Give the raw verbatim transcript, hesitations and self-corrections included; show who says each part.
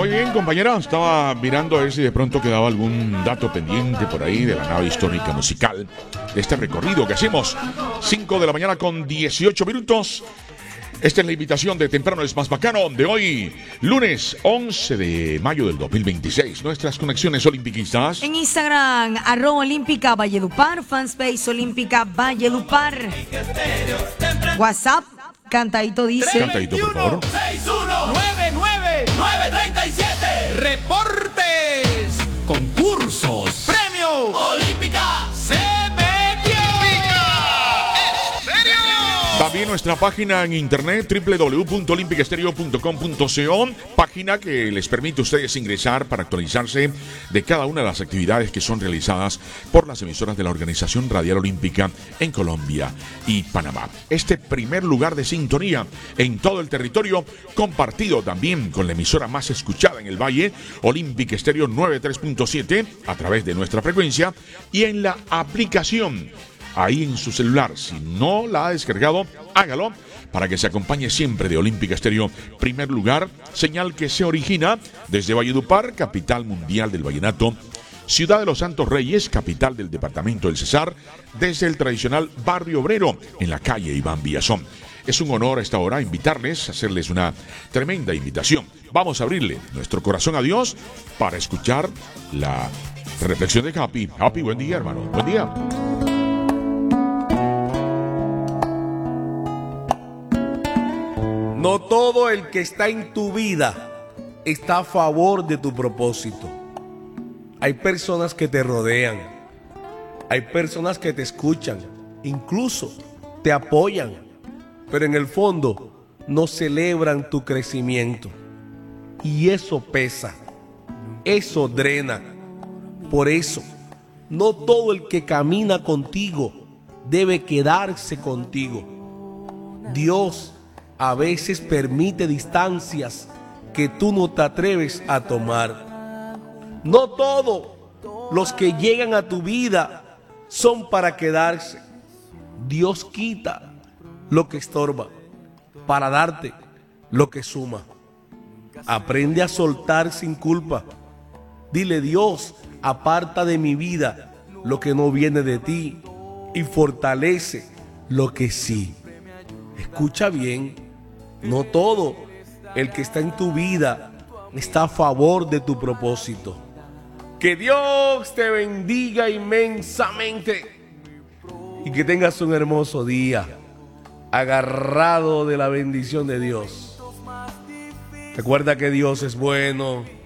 Speaker 1: Muy bien, compañera, estaba mirando a ver si de pronto quedaba algún dato pendiente por ahí de la nave histórica musical de este recorrido que hacemos. cinco de la mañana con dieciocho minutos. Esta es la invitación de Temprano es Más Bacano de hoy, lunes once de mayo del dos mil veintiséis. Nuestras conexiones olimpiquistas.
Speaker 2: En Instagram, arroba olímpica Valledupar, fanspace olímpica Valledupar. WhatsApp, cantadito dice.
Speaker 1: Cantadito, por favor.
Speaker 3: seis uno nueve nueve nueve tres siete. Reportes, concursos, premios. Olímpica se metió. ¿En serio?
Speaker 1: También nuestra página en internet doble u doble u doble u punto olímpica estéreo punto com punto co, página que les permite a ustedes ingresar para actualizarse de cada una de las actividades que son realizadas por las emisoras de la Organización Radial Olímpica en Colombia y Panamá. Este primer lugar de sintonía en todo el territorio, compartido también con la emisora más escuchada en el Valle, Olímpica Estéreo noventa y tres punto siete, a través de nuestra frecuencia y en la aplicación ahí en su celular. Si no la ha descargado, hágalo para que se acompañe siempre de Olímpica Estéreo, primer lugar, señal que se origina desde Valledupar, capital mundial del vallenato, ciudad de los Santos Reyes, capital del departamento del Cesar, desde el tradicional barrio obrero en la calle Iván Villazón. Es un honor a esta hora invitarles, hacerles una tremenda invitación. Vamos a abrirle nuestro corazón a Dios para escuchar la reflexión de Happy. Happy, buen día, hermano. Buen día.
Speaker 4: No todo el que está en tu vida está a favor de tu propósito. Hay personas que te rodean, hay personas que te escuchan, incluso te apoyan, pero en el fondo no celebran tu crecimiento. Y eso pesa, eso drena. Por eso, no todo el que camina contigo debe quedarse contigo. Dios a veces permite distancias que tú no te atreves a tomar. No todos los que llegan a tu vida son para quedarse. Dios quita lo que estorba para darte lo que suma. Aprende a soltar sin culpa. Dile: Dios, aparta de mi vida lo que no viene de ti y fortalece lo que sí. Escucha bien. No todo el que está en tu vida está a favor de tu propósito. Que Dios te bendiga inmensamente y que tengas un hermoso día, agarrado de la bendición de Dios. Recuerda que Dios es bueno.